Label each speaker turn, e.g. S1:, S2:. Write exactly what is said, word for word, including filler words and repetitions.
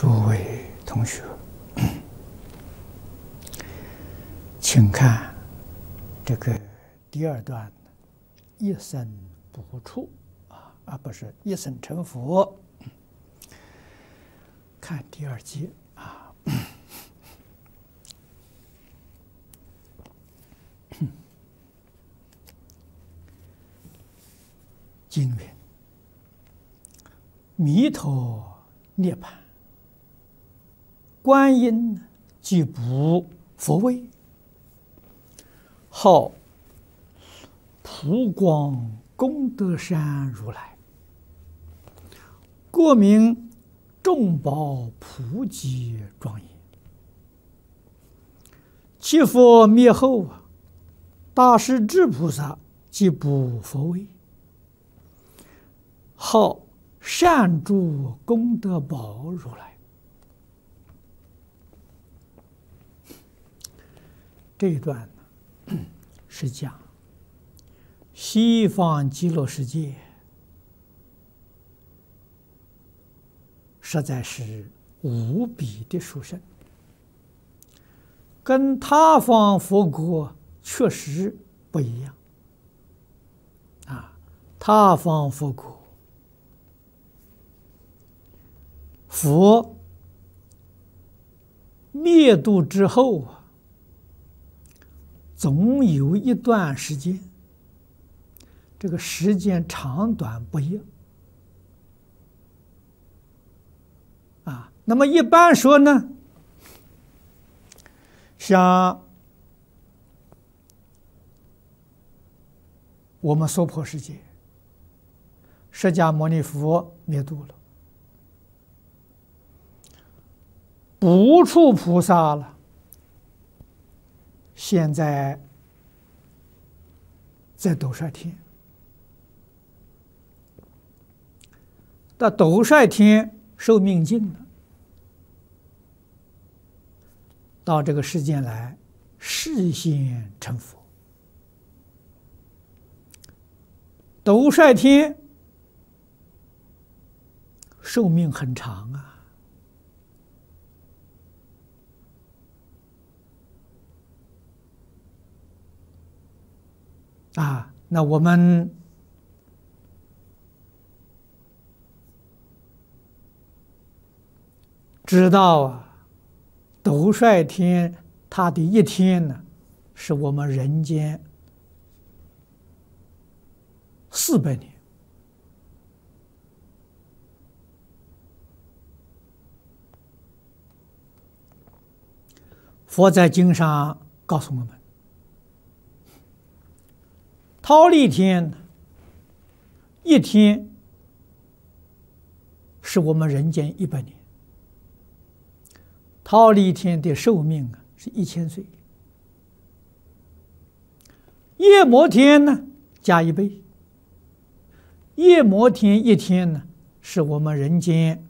S1: 诸位同学，请看这个第二段，一生不处啊，而不是一生成佛。看第二节啊，经云：弥陀涅槃，观音即不佛位，号普光功德山如来，国名众宝普济庄严。其佛灭后啊，大势至菩萨即不佛位，号善住功德宝如来。这一段呢，是讲西方极乐世界实在是无比的殊胜，跟他方佛国确实不一样啊！他方佛国，佛灭度之后啊，总有一段时间，这个时间长短不一样啊。那么一般说呢，像我们娑婆世界，释迦牟尼佛灭度了，不处菩萨了，现在在斗率天。到斗率天寿命尽了，到这个世间来示现成佛。斗率天寿命很长啊，啊，那我们知道啊，斗率天它的一天呢，是我们人间四百年。佛在经上告诉我们，忉利天一天是我们人间一百年。忉利天的寿命啊是一千岁，夜摩天呢加一倍，夜摩天一天呢是我们人间